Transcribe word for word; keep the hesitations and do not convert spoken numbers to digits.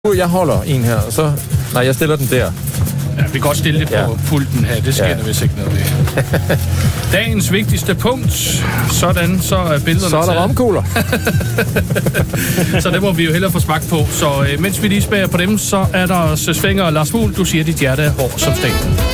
Jeg holder en her, og så... Nej, jeg stiller den der. Ja, vi kan godt stille det på ja. pulten her. Det sker ja. der vist ikke noget ved. Dagens vigtigste punkt. Sådan, så er billederne Så er der romkugler. Så det må vi jo hellere få smagt på. Så øh, mens vi lige spager på dem, så er der Svend og Lars Fugl. Du siger, dit hjerte er hård som sten.